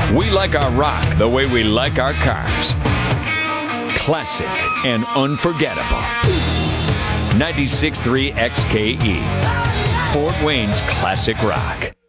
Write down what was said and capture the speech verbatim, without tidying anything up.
We like our rock the way we like our cars. Classic and unforgettable. ninety-six point three X K E. Fort Wayne's classic rock.